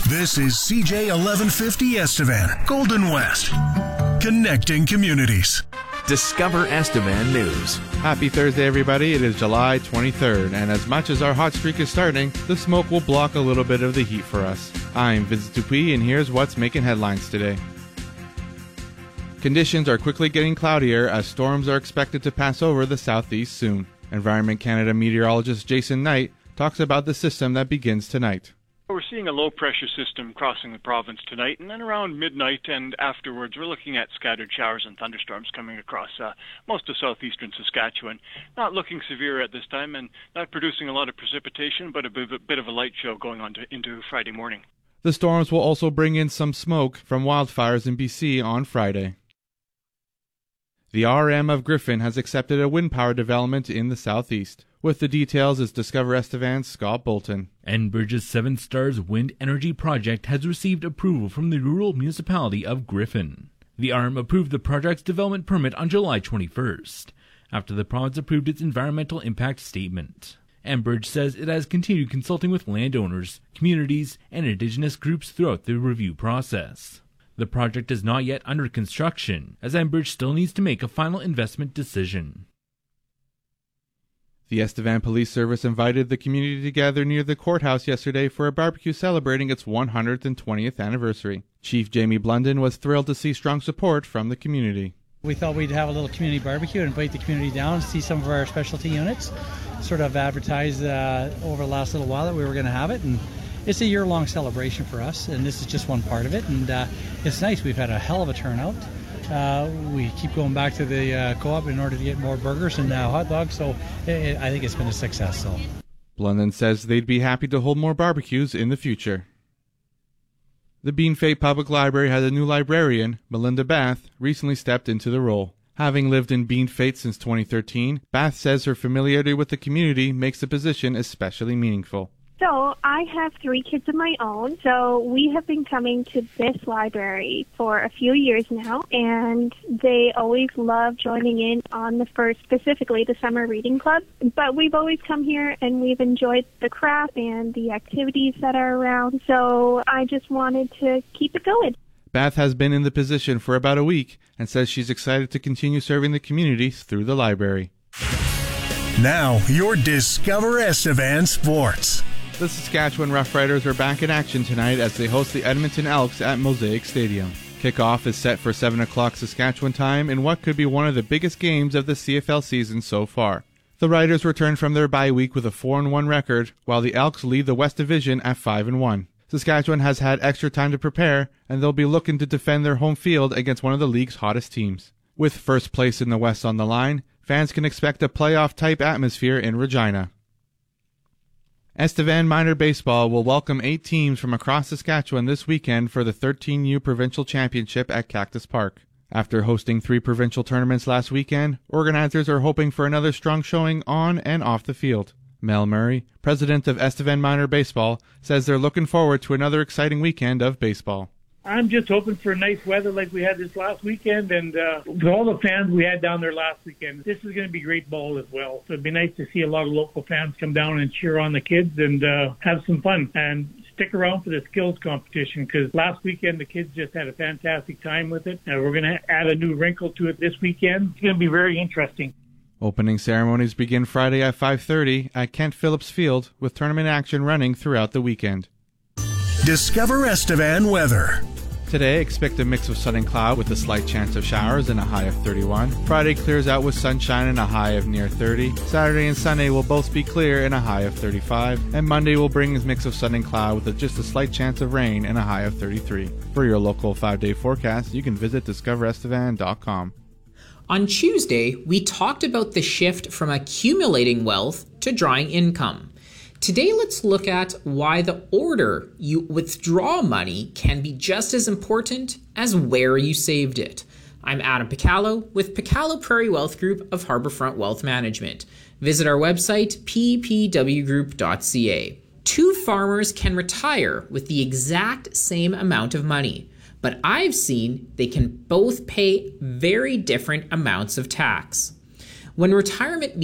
This is CJ 1150 Estevan, Golden West, connecting communities. Discover Estevan News. Happy Thursday, everybody. It is July 23rd, and as much as our hot streak is starting, the smoke will block a little bit of the heat for us. I'm Vincent Dupuis, and here's what's making headlines today. Conditions are quickly getting cloudier as storms are expected to pass over the southeast soon. Environment Canada meteorologist Jason Knight talks about the system that begins tonight. We're seeing a low-pressure system crossing the province tonight, and then around midnight and afterwards, we're looking at scattered showers and thunderstorms coming across most of southeastern Saskatchewan. Not looking severe at this time and not producing a lot of precipitation, but a bit of a light show going on into Friday morning. The storms will also bring in some smoke from wildfires in BC on Friday. The RM of Griffin has accepted a wind power development in the southeast. With the details is Discover Estevan's Scott Bolton. Enbridge's Seven Stars Wind Energy Project has received approval from the rural municipality of Griffin. The RM approved the project's development permit on July 21st, after the province approved its environmental impact statement. Enbridge says it has continued consulting with landowners, communities, and Indigenous groups throughout the review process. The project is not yet under construction, as Enbridge still needs to make a final investment decision. The Estevan Police Service invited the community to gather near the courthouse yesterday for a barbecue celebrating its 120th anniversary. Chief Jamie Blunden was thrilled to see strong support from the community. We thought we'd have a little community barbecue and invite the community down to see some of our specialty units. Sort of advertised over the last little while that we were going to have it, and it's a year-long celebration for us, and this is just one part of it, and it's nice. We've had a hell of a turnout. We keep going back to the co-op in order to get more burgers and hot dogs, so I think it's been a success. So, Blunden says they'd be happy to hold more barbecues in the future. The Bean Fate Public Library has a new librarian, Melinda Bath, recently stepped into the role. Having lived in Bean Fate since 2013, Bath says her familiarity with the community makes the position especially meaningful. So I have 3 kids of my own, so we have been coming to this library for a few years now, and they always love joining in on specifically the summer reading club. But we've always come here and we've enjoyed the craft and the activities that are around, so I just wanted to keep it going. Bath has been in the position for about a week and says she's excited to continue serving the community through the library. Now, your Discover Estevan Sports. The Saskatchewan Roughriders are back in action tonight as they host the Edmonton Elks at Mosaic Stadium. Kickoff is set for 7 o'clock Saskatchewan time in what could be one of the biggest games of the CFL season so far. The Riders return from their bye week with a 4-1 record, while the Elks lead the West Division at 5-1. Saskatchewan has had extra time to prepare, and they'll be looking to defend their home field against one of the league's hottest teams. With first place in the West on the line, fans can expect a playoff-type atmosphere in Regina. Estevan Minor Baseball will welcome 8 teams from across Saskatchewan this weekend for the 13U Provincial Championship at Cactus Park. After hosting 3 provincial tournaments last weekend, organizers are hoping for another strong showing on and off the field. Mel Murray, president of Estevan Minor Baseball, says they're looking forward to another exciting weekend of baseball. I'm just hoping for nice weather like we had this last weekend, and for all the fans we had down there last weekend, this is going to be great ball as well. So it'd be nice to see a lot of local fans come down and cheer on the kids and have some fun. And stick around for the skills competition, because last weekend the kids just had a fantastic time with it. And we're going to add a new wrinkle to it this weekend. It's going to be very interesting. Opening ceremonies begin Friday at 5:30 at Kent Phillips Field, with tournament action running throughout the weekend. Discover Estevan weather. Today, expect a mix of sun and cloud with a slight chance of showers and a high of 31. Friday clears out with sunshine and a high of near 30. Saturday and Sunday will both be clear and a high of 35. And Monday will bring a mix of sun and cloud with just a slight chance of rain and a high of 33. For your local 5-day forecast, you can visit discoverestevan.com. On Tuesday, we talked about the shift from accumulating wealth to drawing income. Today, let's look at why the order you withdraw money can be just as important as where you saved it. I'm Adam Picallo with Picallo Prairie Wealth Group of Harbourfront Wealth Management. Visit our website, ppwgroup.ca. 2 farmers can retire with the exact same amount of money, but I've seen they can both pay very different amounts of tax. When retirement